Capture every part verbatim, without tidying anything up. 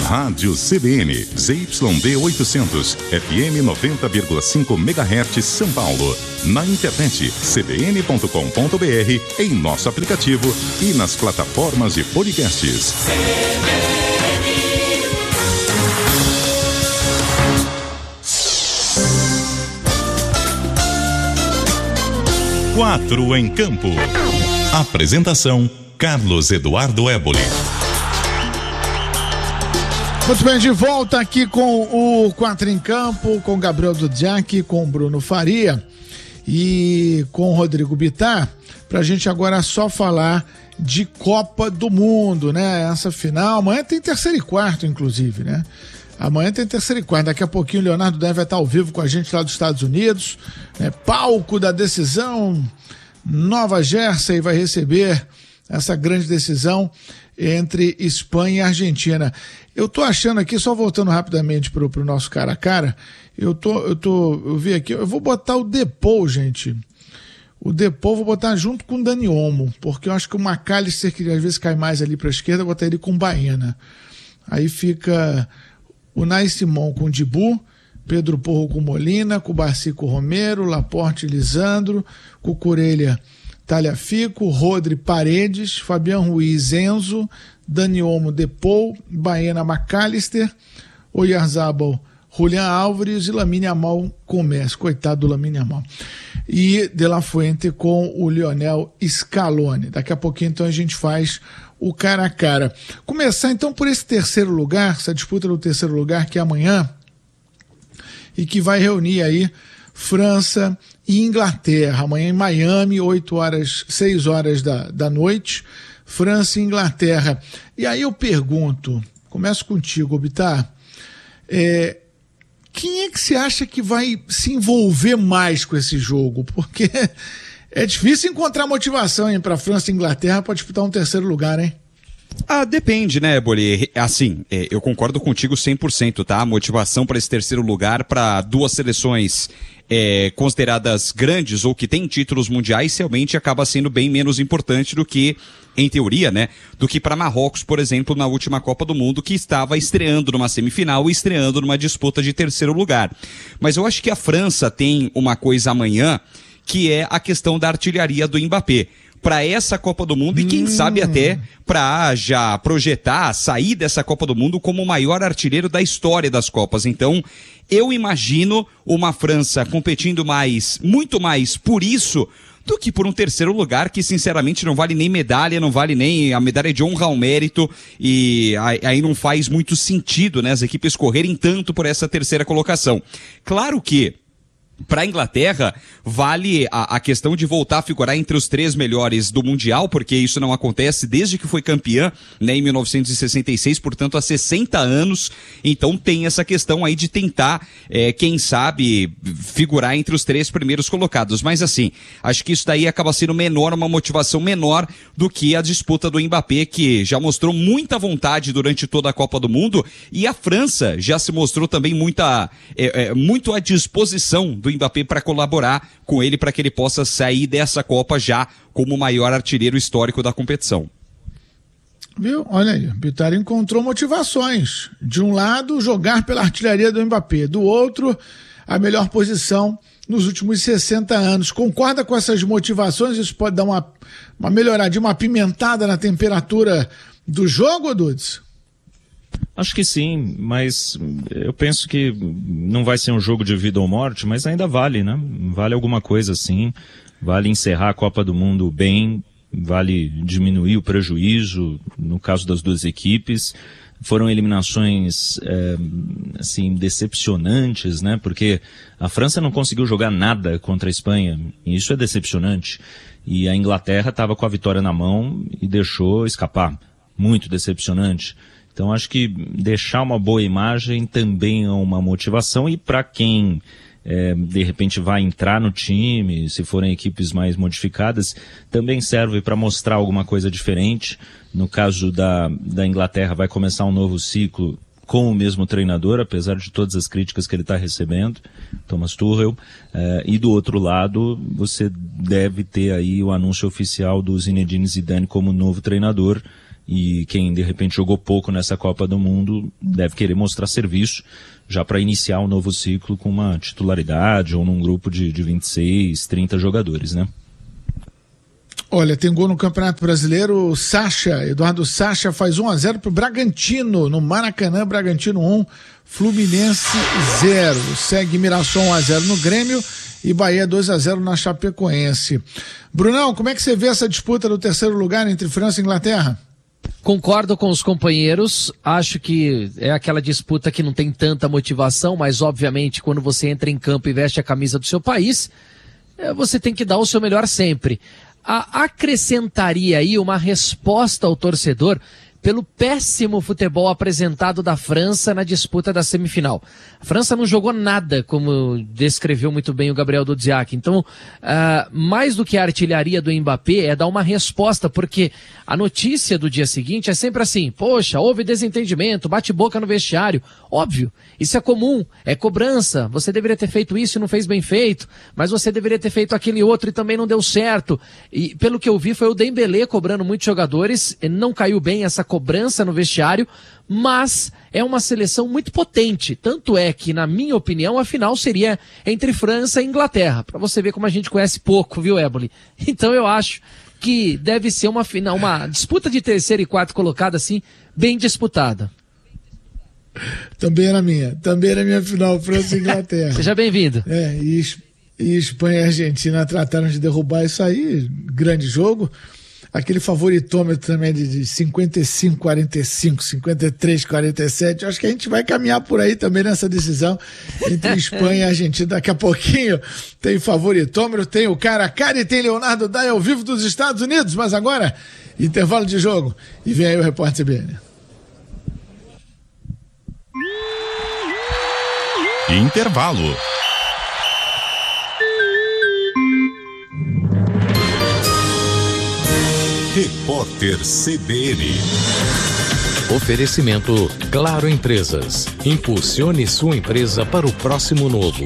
Rádio C B N, Z Y D oitocentos, F M noventa vírgula cinco megahertz São Paulo. Na internet, c b n ponto com ponto b r, em nosso aplicativo e nas plataformas de podcasts. Quatro em campo. Apresentação: Carlos Eduardo Éboli. Muito bem, de volta aqui com o Quatro em Campo, com Gabriel Dudiak, com Bruno Faria e com Rodrigo Bittar, pra gente agora só falar de Copa do Mundo, né? Essa final, amanhã tem terceiro e quarto, inclusive, né? Amanhã tem terceiro e quarto, daqui a pouquinho o Leonardo deve estar ao vivo com a gente lá dos Estados Unidos, né? Palco da decisão, Nova Jersey vai receber essa grande decisão entre Espanha e Argentina. Eu tô achando aqui, só voltando rapidamente pro, pro nosso cara a cara, eu tô, eu tô, eu vi aqui, eu vou botar o Depou, gente. O Depou vou botar junto com o Dani Olmo, porque eu acho que o McAllister, que às vezes cai mais ali pra esquerda, eu botar ele com o Baena. Aí fica o Nai Simão com o Dibu, Pedro Porro com Molina, com o Barcico Romero, Laporte Lisandro, Cucurella Talhafico, Rodri Paredes, Fabian Ruiz Enzo, Dani Olmo Depou, Baena McAllister, Oyarzabal Julián Álvares e Lamine Yamal Comércio, coitado do Lamine Yamal. E De La Fuente com o Lionel Scaloni. Daqui a pouquinho então a gente faz o cara a cara. Começar então por esse terceiro lugar, essa disputa do terceiro lugar que é amanhã e que vai reunir aí França e Inglaterra, amanhã em Miami, oito horas, seis horas da, da noite, França e Inglaterra. E aí eu pergunto, começo contigo, Bittar, é, quem é que você acha que vai se envolver mais com esse jogo? Porque é difícil encontrar motivação para França e Inglaterra para disputar um terceiro lugar, hein? Ah, depende, né, Boli? Assim, é, eu concordo contigo cem por cento, tá? A motivação para esse terceiro lugar, para duas seleções é, consideradas grandes ou que têm títulos mundiais, realmente acaba sendo bem menos importante do que, em teoria, né, do que para Marrocos, por exemplo, na última Copa do Mundo, que estava estreando numa semifinal e estreando numa disputa de terceiro lugar. Mas eu acho que a França tem uma coisa amanhã, que é a questão da artilharia do Mbappé. Para essa Copa do Mundo e quem hum. sabe até para já projetar, sair dessa Copa do Mundo como o maior artilheiro da história das Copas. Então, eu imagino uma França competindo mais, muito mais por isso do que por um terceiro lugar que, sinceramente, não vale nem medalha, não vale nem a medalha de honra ao mérito e aí não faz muito sentido, né, as equipes correrem tanto por essa terceira colocação. Claro que para a Inglaterra, vale a, a questão de voltar a figurar entre os três melhores do Mundial, porque isso não acontece desde que foi campeã, né, em mil novecentos e sessenta e seis, portanto há sessenta anos, então tem essa questão aí de tentar, é, quem sabe, figurar entre os três primeiros colocados, mas assim, acho que isso daí acaba sendo menor, uma motivação menor do que a disputa do Mbappé, que já mostrou muita vontade durante toda a Copa do Mundo, e a França já se mostrou também muita, é, é, muito à disposição do Mbappé para colaborar com ele para que ele possa sair dessa Copa já como o maior artilheiro histórico da competição. Viu? Olha aí, Bittar encontrou motivações. De um lado, jogar pela artilharia do Mbappé. Do outro, a melhor posição nos últimos sessenta anos. Concorda com essas motivações? Isso pode dar uma, uma melhoradinha, uma apimentada na temperatura do jogo, Dudes? Acho que sim, mas eu penso que não vai ser um jogo de vida ou morte, mas ainda vale, né? Vale alguma coisa sim, vale encerrar a Copa do Mundo bem, vale diminuir o prejuízo, no caso das duas equipes. Foram eliminações, é, assim, decepcionantes, né? Porque a França não conseguiu jogar nada contra a Espanha, e isso é decepcionante. E a Inglaterra estava com a vitória na mão e deixou escapar. Muito decepcionante. Então acho que deixar uma boa imagem também é uma motivação, e para quem é, de repente vai entrar no time, se forem equipes mais modificadas, também serve para mostrar alguma coisa diferente. No caso da, da Inglaterra, vai começar um novo ciclo com o mesmo treinador, apesar de todas as críticas que ele está recebendo, Thomas Tuchel, é, e do outro lado você deve ter aí o anúncio oficial do Zinedine Zidane como novo treinador. e quem de repente jogou pouco nessa Copa do Mundo deve querer mostrar serviço já para iniciar um novo ciclo com uma titularidade ou num grupo de, de vinte e seis, trinta jogadores, né? Olha, tem gol no Campeonato Brasileiro, o Sacha, Eduardo Sacha faz um a zero pro Bragantino, no Maracanã, Bragantino um, Fluminense zero. Segue Mirassol um a zero no Grêmio e Bahia dois a zero na Chapecoense. Brunão, como é que você vê essa disputa do terceiro lugar entre França e Inglaterra? Concordo com os companheiros, acho que é aquela disputa que não tem tanta motivação, mas obviamente quando você entra em campo e veste a camisa do seu país, você tem que dar o seu melhor sempre. A, acrescentaria aí uma resposta ao torcedor pelo péssimo futebol apresentado da França na disputa da semifinal. A França não jogou nada, como descreveu muito bem o Gabriel Dudziak. Então, uh, mais do que a artilharia do Mbappé, é dar uma resposta, porque a notícia do dia seguinte é sempre assim, poxa, houve desentendimento, bate-boca no vestiário. Óbvio, isso é comum, é cobrança, você deveria ter feito isso e não fez bem feito, mas você deveria ter feito aquele outro e também não deu certo. E pelo que eu vi, foi o Dembélé cobrando muitos jogadores, não caiu bem essa cobrança no vestiário, mas é uma seleção muito potente, tanto é que, na minha opinião, a final seria entre França e Inglaterra, para você ver como a gente conhece pouco, viu, Éboli? Então eu acho que deve ser uma final, uma disputa de terceiro e quarto colocado, assim, bem disputada. Também era minha, também era minha final, França e Inglaterra. Seja bem-vindo. É, e, e Espanha e Argentina trataram de derrubar isso aí, grande jogo. Aquele favoritômetro também de, de cinquenta e cinco a quarenta e cinco, cinquenta e três a quarenta e sete. Eu acho que a gente vai caminhar por aí também nessa decisão entre Espanha e Argentina. Daqui a pouquinho tem favoritômetro, tem o cara a cara e tem Leonardo Dai ao vivo dos Estados Unidos. Mas agora, intervalo de jogo. E vem aí o Repórter C B N. Intervalo. Repórter C B N. Oferecimento Claro Empresas. Impulsione sua empresa para o próximo novo.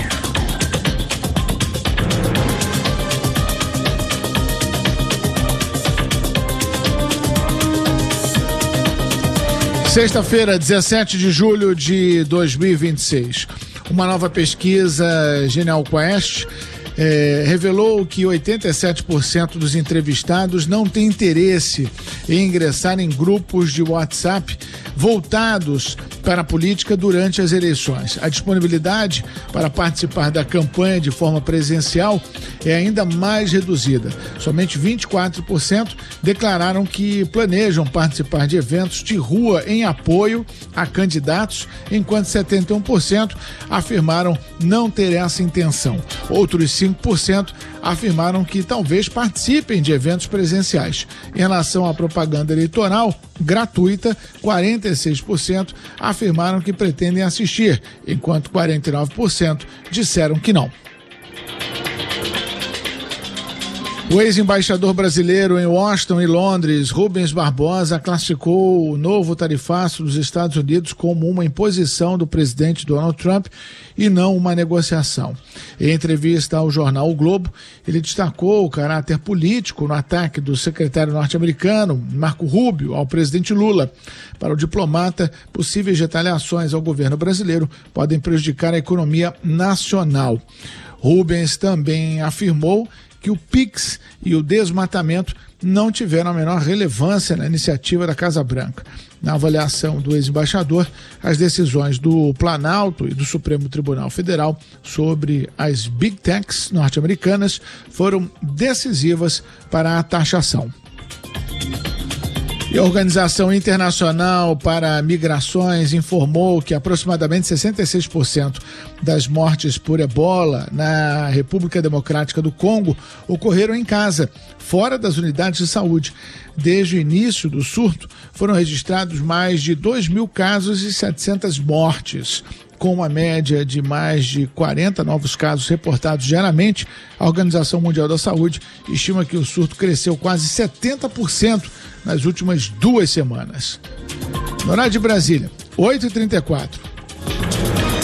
Sexta-feira, dezessete de julho de dois mil e vinte e seis. Uma nova pesquisa Genial Quest É, revelou que oitenta e sete por cento dos entrevistados não têm interesse em ingressar em grupos de WhatsApp voltados para a política durante as eleições. A disponibilidade para participar da campanha de forma presencial é ainda mais reduzida. Somente vinte e quatro por cento declararam que planejam participar de eventos de rua em apoio a candidatos, enquanto setenta e um por cento afirmaram não ter essa intenção. Outros cinco por cento afirmaram que talvez participem de eventos presenciais. Em relação à propaganda eleitoral gratuita, quarenta e seis por cento afirmaram que pretendem assistir, enquanto quarenta e nove por cento disseram que não. O ex-embaixador brasileiro em Washington e Londres, Rubens Barbosa, classificou o novo tarifaço dos Estados Unidos como uma imposição do presidente Donald Trump e não uma negociação. Em entrevista ao jornal O Globo, ele destacou o caráter político no ataque do secretário norte-americano, Marco Rubio, ao presidente Lula. Para o diplomata, possíveis retaliações ao governo brasileiro podem prejudicar a economia nacional. Rubens também afirmou que o Pix e o desmatamento não tiveram a menor relevância na iniciativa da Casa Branca. Na avaliação do ex-embaixador, as decisões do Planalto e do Supremo Tribunal Federal sobre as Big Techs norte-americanas foram decisivas para a taxação. E a Organização Internacional para Migrações informou que aproximadamente sessenta e seis por cento das mortes por ebola na República Democrática do Congo ocorreram em casa, fora das unidades de saúde. Desde o início do surto, foram registrados mais de dois mil casos e setecentas mortes. Com uma média de mais de quarenta novos casos reportados diariamente, a Organização Mundial da Saúde estima que o surto cresceu quase setenta por cento nas últimas duas semanas. No horário de Brasília, oito e trinta e quatro.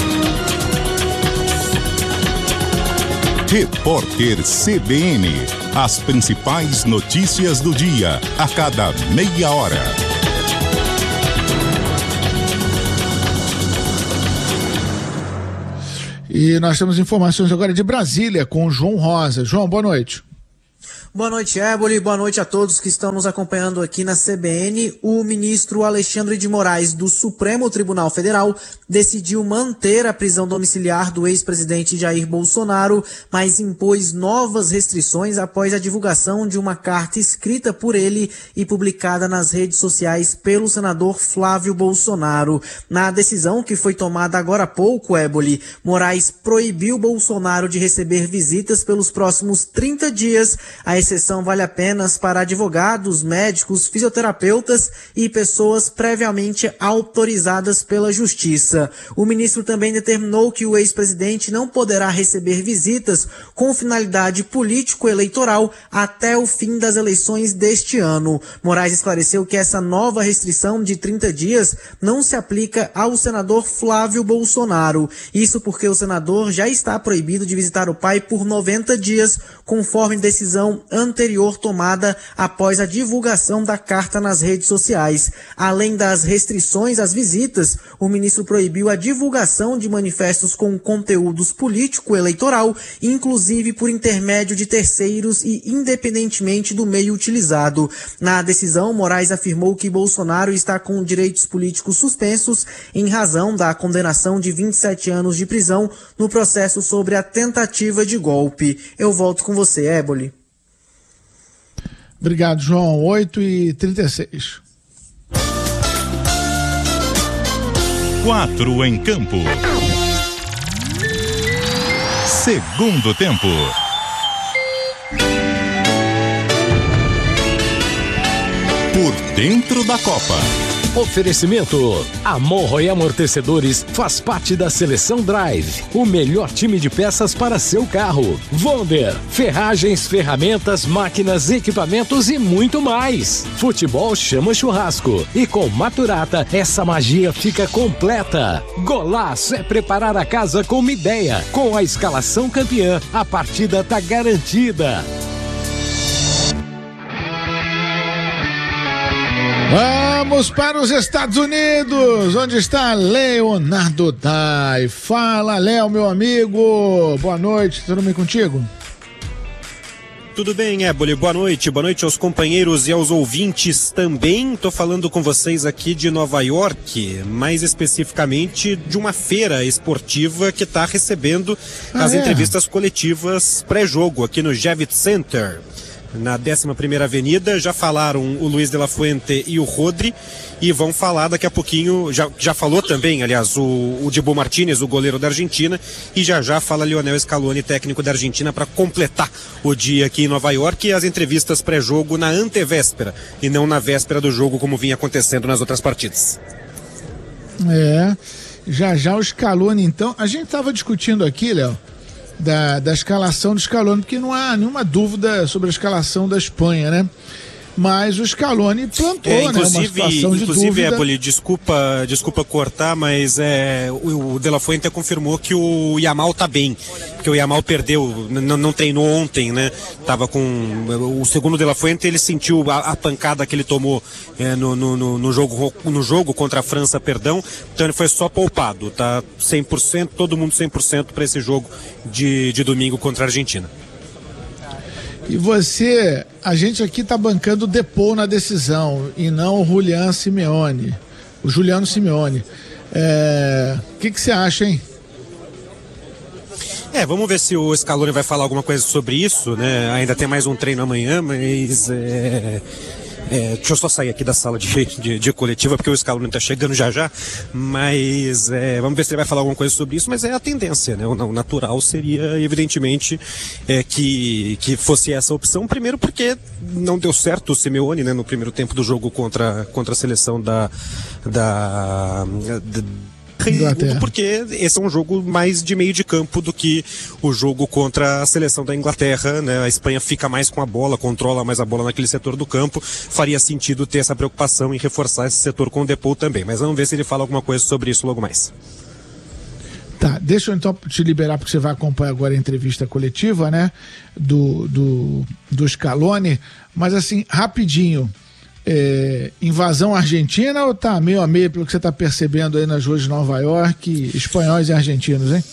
Repórter C B N. As principais notícias do dia, a cada meia hora. E nós temos informações agora de Brasília com o João Rosa. João, boa noite. Boa noite, Éboli. Boa noite a todos que estão nos acompanhando aqui na C B N. O ministro Alexandre de Moraes, do Supremo Tribunal Federal, decidiu manter a prisão domiciliar do ex-presidente Jair Bolsonaro, mas impôs novas restrições após a divulgação de uma carta escrita por ele e publicada nas redes sociais pelo senador Flávio Bolsonaro. Na decisão que foi tomada agora há pouco, Éboli, Moraes proibiu Bolsonaro de receber visitas pelos próximos trinta dias. A exceção vale apenas para advogados, médicos, fisioterapeutas e pessoas previamente autorizadas pela Justiça. O ministro também determinou que o ex-presidente não poderá receber visitas com finalidade político-eleitoral até o fim das eleições deste ano. Moraes esclareceu que essa nova restrição de trinta dias não se aplica ao senador Flávio Bolsonaro. Isso porque o senador já está proibido de visitar o pai por noventa dias, conforme decisão anterior tomada após a divulgação da carta nas redes sociais. Além das restrições às visitas, o ministro proibiu a divulgação de manifestos com conteúdos político-eleitoral, inclusive por intermédio de terceiros e independentemente do meio utilizado. Na decisão, Moraes afirmou que Bolsonaro está com direitos políticos suspensos em razão da condenação de vinte e sete anos de prisão no processo sobre a tentativa de golpe. Eu volto com você, Éboli. Obrigado, João. oito e trinta e seis. Quatro em campo. Segundo tempo. Por dentro da Copa. Oferecimento: Amorro e Amortecedores faz parte da Seleção Drive, o melhor time de peças para seu carro. Vonder, ferragens, ferramentas, máquinas, equipamentos e muito mais. Futebol chama churrasco e com Maturata essa magia fica completa. Golaço é preparar a casa com uma ideia. Com a escalação campeã, a partida tá garantida. Vamos para os Estados Unidos, onde está Leonardo Dai. Fala, Léo, meu amigo. Boa noite, tudo bem contigo? Tudo bem, Éboli? Boa noite. Boa noite aos companheiros e aos ouvintes também. Estou falando com vocês aqui de Nova York, mais especificamente de uma feira esportiva que está recebendo ah, as é? entrevistas coletivas pré-jogo aqui no Javits Center. Na décima primeira Avenida, já falaram o Luiz de la Fuente e o Rodri, e vão falar daqui a pouquinho, já, já falou também, aliás, o, o Dibu Martínez, o goleiro da Argentina, e já já fala Lionel Scaloni, técnico da Argentina, para completar o dia aqui em Nova York e as entrevistas pré-jogo na antevéspera, e não na véspera do jogo, como vinha acontecendo nas outras partidas. É, já já o Scaloni, então, a gente estava discutindo aqui, Léo, Da, da escalação do Scaloni, porque não há nenhuma dúvida sobre a escalação da Espanha, né? Mas o Scaloni plantou, é, né, uma situação de inclusive, dúvida. Éboli, desculpa, desculpa cortar, mas é, o, o De La Fuente confirmou que o Yamal tá bem, porque o Yamal perdeu, não, não treinou ontem, né? Tava com o segundo De La Fuente, ele sentiu a, a pancada que ele tomou é, no, no, no, jogo, no jogo contra a França, perdão, então ele foi só poupado, tá cem por cento, todo mundo cem por cento para esse jogo de, de domingo contra a Argentina. E você, a gente aqui tá bancando o Depô na decisão e não o Juliano Simeone, o Juliano Simeone. É, o que que você acha, hein? É, vamos ver se o Scaloni vai falar alguma coisa sobre isso, né? Ainda tem mais um treino amanhã, mas é... É, deixa eu só sair aqui da sala de, de, de coletiva, porque o Scaloni está chegando já já, mas é, vamos ver se ele vai falar alguma coisa sobre isso, mas é a tendência, né? O, o natural seria, evidentemente, é, que, que fosse essa opção, primeiro porque não deu certo o Simeone, né, no primeiro tempo do jogo contra, contra a seleção da... da, da Inglaterra. Porque esse é um jogo mais de meio de campo do que o jogo contra a seleção da Inglaterra, né? A Espanha fica mais com a bola, controla mais a bola naquele setor do campo. Faria sentido ter essa preocupação em reforçar esse setor com o Depô também. Mas vamos ver se ele fala alguma coisa sobre isso logo mais. Tá, deixa eu então te liberar, porque você vai acompanhar agora a entrevista coletiva, né, do, do, do Scaloni, mas assim, rapidinho, é, invasão argentina ou tá meio a meio pelo que você tá percebendo aí nas ruas de Nova York, espanhóis e argentinos, hein?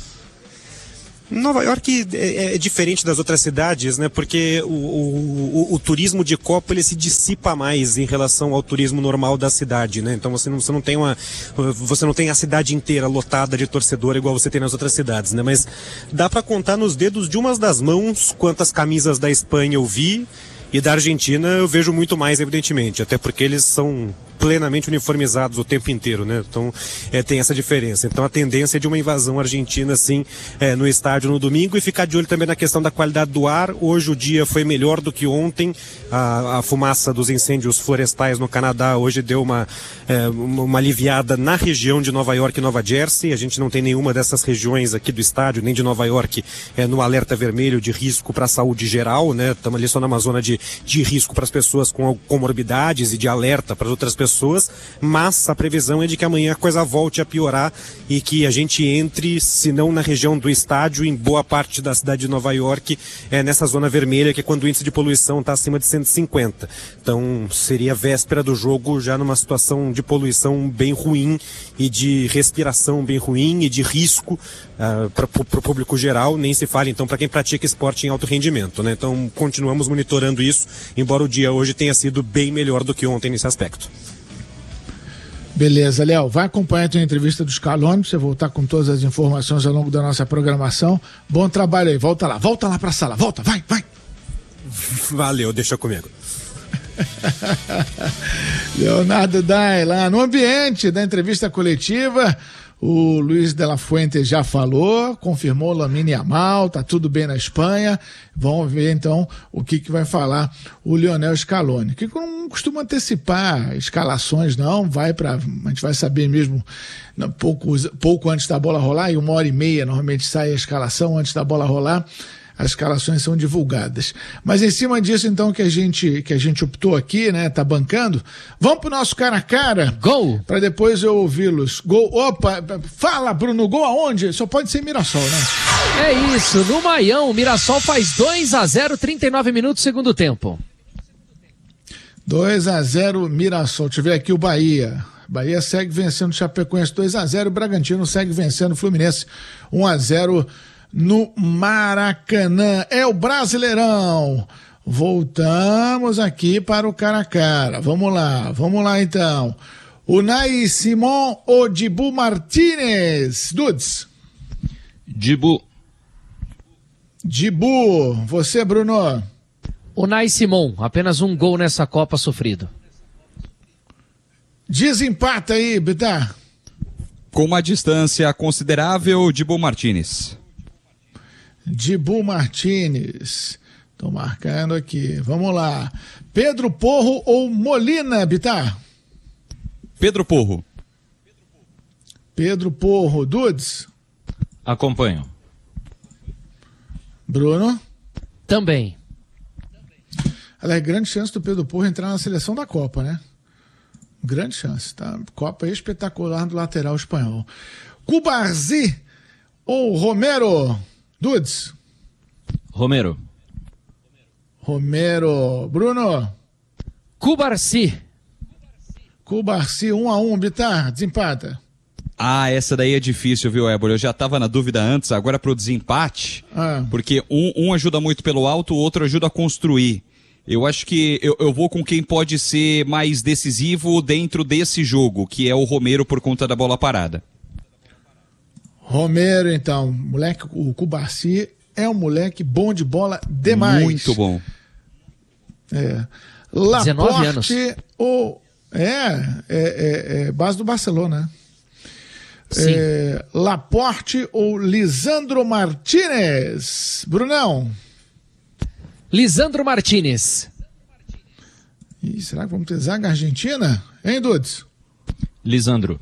Nova York é, é diferente das outras cidades, né? Porque o, o, o, o turismo de copo ele se dissipa mais em relação ao turismo normal da cidade, né? Então você não, você não tem uma, você não tem a cidade inteira lotada de torcedor igual você tem nas outras cidades, né? Mas dá para contar nos dedos de umas das mãos quantas camisas da Espanha eu vi. E da Argentina eu vejo muito mais, evidentemente, até porque eles são plenamente uniformizados o tempo inteiro, né? Então é, tem essa diferença. Então a tendência é de uma invasão argentina, sim, é, no estádio no domingo, e ficar de olho também na questão da qualidade do ar. Hoje o dia foi melhor do que ontem. A, a fumaça dos incêndios florestais no Canadá hoje deu uma, é, uma aliviada na região de Nova York e Nova Jersey. A gente não tem nenhuma dessas regiões aqui do estádio, nem de Nova York, é, no alerta vermelho de risco para a saúde geral, né? Estamos ali só numa zona de de risco para as pessoas com comorbidades e de alerta para as outras pessoas, mas a previsão é de que amanhã a coisa volte a piorar e que a gente entre, se não na região do estádio, em boa parte da cidade de Nova York, é, nessa zona vermelha, que é quando o índice de poluição está acima de cento e cinquenta. Então seria véspera do jogo já numa situação de poluição bem ruim e de respiração bem ruim e de risco uh, para o público geral, nem se fala então para quem pratica esporte em alto rendimento, né? Então continuamos monitorando isso, embora o dia hoje tenha sido bem melhor do que ontem nesse aspecto. Beleza, Léo, vai acompanhar a tua entrevista do Scaloni, pra você voltar com todas as informações ao longo da nossa programação. Bom trabalho aí, volta lá, volta lá pra sala, volta, vai, vai. Valeu, deixa comigo. Leonardo Dai, lá no ambiente da entrevista coletiva, o Luiz de la Fuente já falou, confirmou Lamine Yamal, tá tudo bem na Espanha. Vamos ver então o que, que vai falar o Lionel Scaloni, que não costuma antecipar escalações, não, vai para, a gente vai saber mesmo pouco, pouco antes da bola rolar, e uma hora e meia normalmente sai a escalação antes da bola rolar. As escalações são divulgadas. Mas em cima disso, então, que a gente, que a gente optou aqui, né, tá bancando, vamos pro nosso cara a cara. Gol! Pra depois eu ouvi-los. Gol, opa, fala, Bruno, gol aonde? Só pode ser Mirassol, né? É isso, no Maião, o Mirassol faz dois a zero, trinta e nove minutos, segundo tempo. dois a zero Mirassol. Deixa eu ver aqui o Bahia. Bahia segue vencendo o Chapecoense dois a zero, o Bragantino segue vencendo o Fluminense um a zero no Maracanã. É o Brasileirão. Voltamos aqui para o cara a cara. Vamos lá, vamos lá então. Unai Simon ou Dibu Martínez? Dudes. Dibu. Dibu. Você, Bruno? Unai Simon, apenas um gol nessa Copa sofrido. Desempata aí, Bitar. Com uma distância considerável, Dibu Martínez. Dibu Martínez. Estou marcando aqui. Vamos lá. Pedro Porro ou Molina, Bitar? Pedro Porro. Pedro Porro. Dudes? Acompanho. Bruno? Também. Ela é grande chance do Pedro Porro entrar na seleção da Copa, né? Grande chance, tá? Copa espetacular do lateral espanhol. Cubarsí ou Romero? Dudes? Romero. Romero. Bruno? Cubarsí. Cubarsí, um a um, Bitar, desempata. Ah, essa daí é difícil, viu, Ébora? Eu já tava na dúvida antes, agora pro desempate, ah. porque um, um ajuda muito pelo alto, o outro ajuda a construir. Eu acho que eu, eu vou com quem pode ser mais decisivo dentro desse jogo, que é o Romero por conta da bola parada. Romero, então, moleque, o Cubarsí é um moleque bom de bola demais. Muito bom. É. dezenove anos. Ou é, é, é, é base do Barcelona, né? Sim. É, Laporte ou Lisandro Martínez? Brunão? Lisandro Martínez. Ih, será que vamos ter zaga argentina? Hein, Dudes? Lisandro.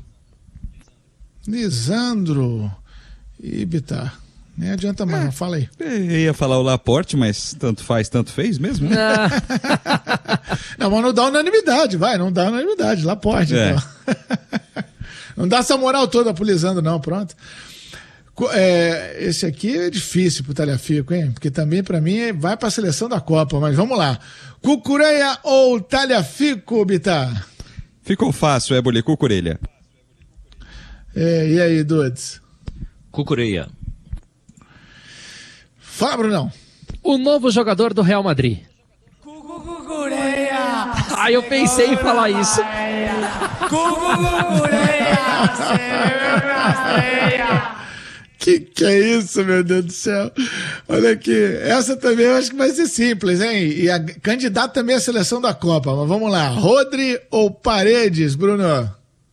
Lisandro. Ih, Bitar. Nem adianta mais, é, não fala aí. Eu ia falar o Laporte, mas tanto faz, tanto fez mesmo, né? Não, mas não dá unanimidade, vai, não dá unanimidade, Laporte, é. então. Não dá essa moral toda pro Lisandro, não, pronto. É, esse aqui é difícil pro Talhafico, hein? Porque também, pra mim, vai pra seleção da Copa. Mas vamos lá. Cucurella ou Talhafico, Bitar? Ficou fácil, Éboli, Cucurella. É, e aí, Dudes? Cucurella. Fala, Brunão. O novo jogador do Real Madrid. Cucurella. Ah, eu pensei em falar isso. Cucurella. Que que é isso, meu Deus do céu? Olha aqui, essa também eu acho que vai ser simples, hein? E a candidata também à seleção da Copa, mas vamos lá. Rodri ou Paredes, Bruno?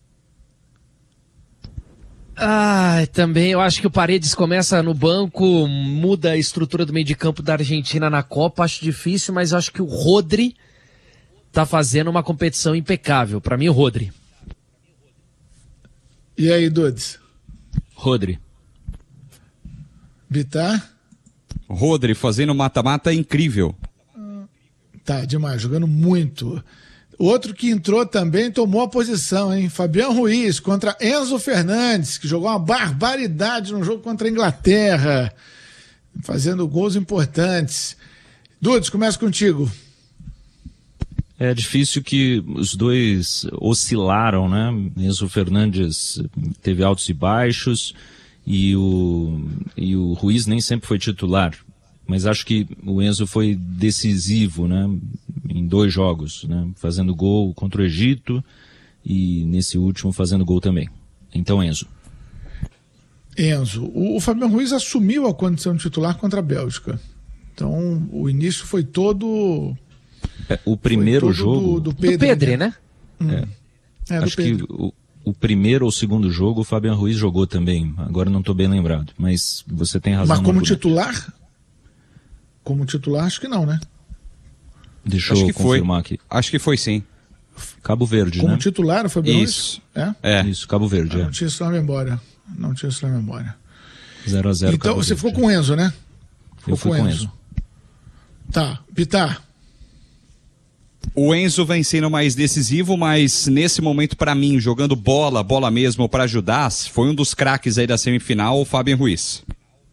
Ah, também eu acho que o Paredes começa no banco, muda a estrutura do meio de campo da Argentina na Copa, acho difícil, mas eu acho que o Rodri tá fazendo uma competição impecável. Pra mim, o Rodri. E aí, Dudes? Rodri. Bitar? Rodri fazendo mata-mata incrível. Tá, demais, jogando muito. Outro que entrou também tomou a posição, hein? Fabián Ruiz contra Enzo Fernandes, que jogou uma barbaridade no jogo contra a Inglaterra, fazendo gols importantes. Dudes, começa contigo. É difícil que os dois oscilaram, né? Enzo Fernandes teve altos e baixos e o, e o Ruiz nem sempre foi titular. Mas acho que o Enzo foi decisivo, né? Em dois jogos, né? Fazendo gol contra o Egito e nesse último fazendo gol também. Então, Enzo. Enzo. O, o Fabián Ruiz assumiu a condição de titular contra a Bélgica. Então, o início foi todo... É, o primeiro todo jogo... Do, do Pedri, do Pedri, né? né? É. É, do acho Pedri. que o, o primeiro ou segundo jogo o Fabián Ruiz jogou também. Agora não estou bem lembrado, mas você tem razão. Mas como no... titular? Como titular, acho que não, né? Deixa Acho eu que confirmar foi. aqui. Acho que foi sim. Cabo Verde, Como né? titular, foi bem Isso. É? É. Isso, Cabo Verde, Eu é. não tinha isso na memória. Não tinha isso na memória. zero a zero Então, Cabo você Verde. ficou com o Enzo, né? Ficou Eu fui com o Enzo. Tá. Bitar. O Enzo vem sendo mais decisivo, mas nesse momento, pra mim, jogando bola, bola mesmo, pra ajudar, foi um dos craques aí da semifinal, o Fabián Ruiz.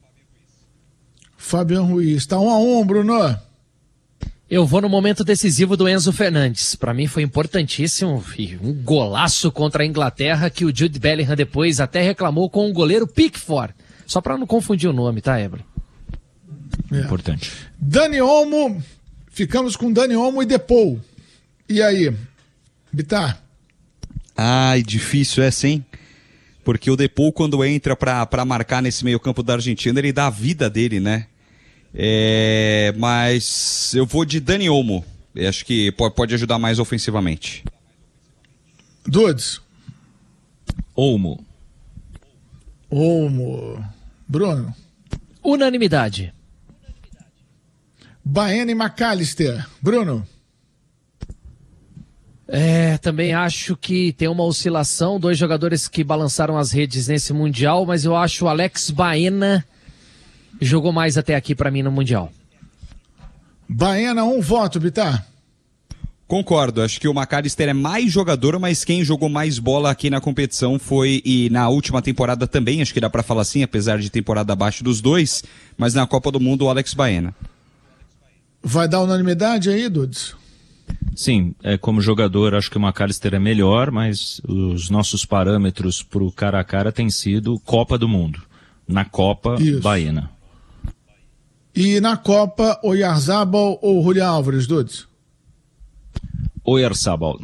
Fabián Ruiz. Tá um a um, Bruno. Eu vou no momento decisivo do Enzo Fernandes. Pra mim foi importantíssimo. E um golaço contra a Inglaterra que o Jude Bellingham depois até reclamou com o goleiro Pickford. Só pra não confundir o nome, tá, Ebro? É. Importante. Dani Olmo. Ficamos com Dani Olmo e Depou. E aí? Bitar? Ai, difícil essa, hein? Porque o Depou, quando entra pra, pra marcar nesse meio campo da Argentina, ele dá a vida dele, né? É, mas eu vou de Dani Olmo. Eu acho que pode, pode ajudar mais ofensivamente. Dudes? Olmo. Olmo. Bruno? Unanimidade. Baena e McAllister. Bruno? É, também acho que tem uma oscilação, dois jogadores que balançaram as redes nesse Mundial, mas eu acho o Alex Baena jogou mais até aqui pra mim no Mundial. Baena, um voto, Bitar. Concordo, acho que o McAllister é mais jogador, mas quem jogou mais bola aqui na competição foi, e na última temporada também, acho que dá pra falar assim, apesar de temporada abaixo dos dois, mas na Copa do Mundo o Alex Baena. Vai dar unanimidade aí, Dudes? Sim, é, como jogador acho que o McAllister é melhor, mas os nossos parâmetros pro cara a cara tem sido Copa do Mundo. Na Copa, Isso. Baena. E na Copa, Oyarzabal ou Julián Álvares, Dudes? Oyarzabal.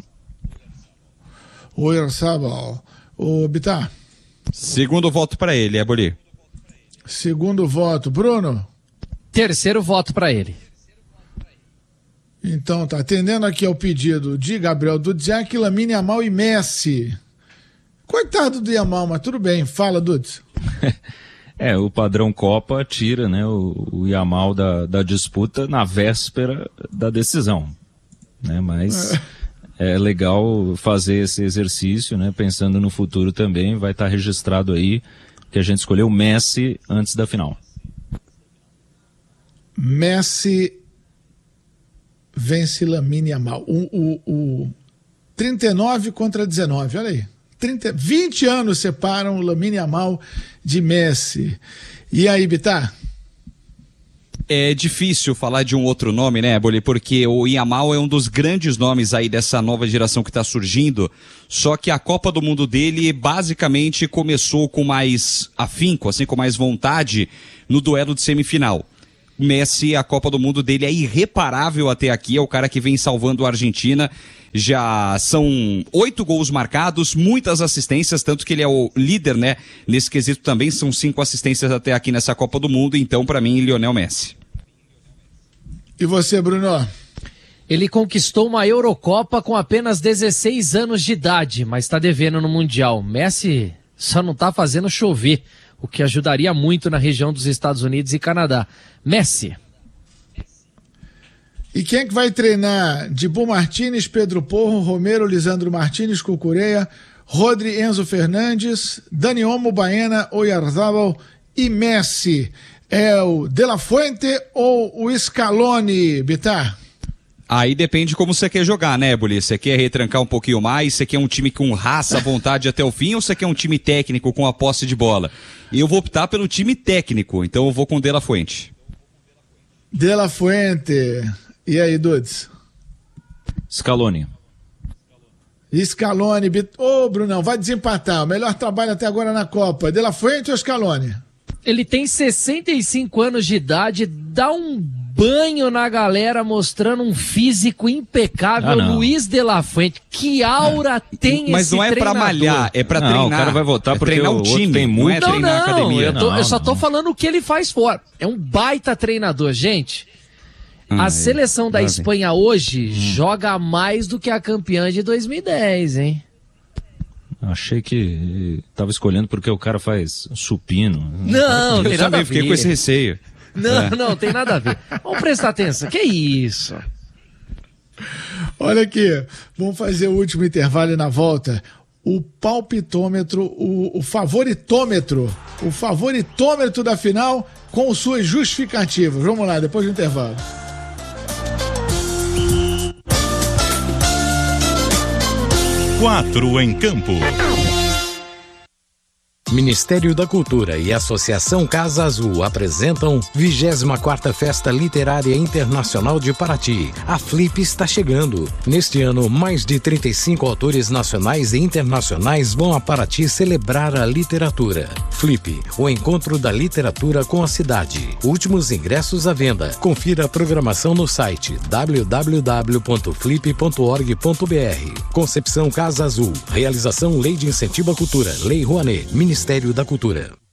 Oyarzabal. O Bitar? Segundo voto pra ele, é Boli. Segundo voto. Bruno? Terceiro voto pra ele. Então, tá atendendo aqui ao pedido de Gabriel Dudziak, Lamine Yamal e Messi. Coitado do Yamal, mas tudo bem. Fala, Dudes. É, o padrão Copa tira, né, o, o Yamal da, da disputa na véspera da decisão, né, mas é. é legal fazer esse exercício, né, pensando no futuro também, vai estar registrado aí que a gente escolheu Messi antes da final. Messi vence Lamine Yamal. O, o, o trinta e nove contra dezenove, olha aí. trinta, vinte anos separam o Lamine Yamal de Messi. E aí, Bittar? É difícil falar de um outro nome, né, Boli? Porque o Yamal é um dos grandes nomes aí dessa nova geração que está surgindo, só que a Copa do Mundo dele basicamente começou com mais afinco, assim, com mais vontade no duelo de semifinal. Messi, a Copa do Mundo dele é irreparável até aqui, é o cara que vem salvando a Argentina. Já são oito gols marcados, muitas assistências, tanto que ele é o líder, né? Nesse quesito também, são cinco assistências até aqui nessa Copa do Mundo, então para mim, Lionel Messi. E você, Bruno? Ele conquistou uma Eurocopa com apenas dezesseis anos de idade, mas está devendo no Mundial. Messi só não está fazendo chover, o que ajudaria muito na região dos Estados Unidos e Canadá. Messi. E quem é que vai treinar? Dibu Martínez, Pedro Porro, Romero, Lisandro Martínez, Cucureia, Rodri, Enzo Fernandes, Dani Olmo, Baena, Oyarzabal e Messi. É o De La Fuente ou o Scaloni, Bittar? Aí depende como você quer jogar, né, Boli? Você quer retrancar um pouquinho mais? Você quer um time com raça, vontade até o fim? Ou você quer um time técnico com a posse de bola? E eu vou optar pelo time técnico, então eu vou com De La Fuente. De La Fuente. E aí, Dudes? Scaloni. Scaloni. Ô, oh, Brunão, vai desempatar. O melhor trabalho até agora na Copa. De La Fuente ou Scaloni? Ele tem sessenta e cinco anos de idade, dá um banho na galera mostrando um físico impecável. Ah, Luiz De La Fuente, que aura é. tem Mas esse não é treinador? pra malhar, é pra não, treinar. O cara vai votar é porque treinar o o time, tem muito. não é treinar não, a academia. Eu, tô, não, eu só tô não. falando o que ele faz fora. É um baita treinador, gente. Ah, a seleção é. da Ah, Espanha hoje hum. joga mais do que a campeã de dois mil e dez, hein? Achei que tava escolhendo porque o cara faz supino. Não, Eu tem nada também a ver. fiquei com esse receio. Não, É. não, tem nada a ver. Vamos prestar atenção. Que isso? Olha aqui, vamos fazer o último intervalo e na volta. O palpitômetro, o, o favoritômetro, o favoritômetro da final com suas justificativas. Vamos lá, depois do intervalo. Quatro em campo. Ministério da Cultura e Associação Casa Azul apresentam vigésima quarta Festa Literária Internacional de Paraty. A Flip está chegando. Neste ano, mais de trinta e cinco autores nacionais e internacionais vão a Paraty celebrar a literatura. Flip, o encontro da literatura com a cidade. Últimos ingressos à venda. Confira a programação no site w w w ponto flip ponto org ponto b r. Concepção Casa Azul. Realização Lei de Incentivo à Cultura. Lei Rouanet. Ministério da Cultura.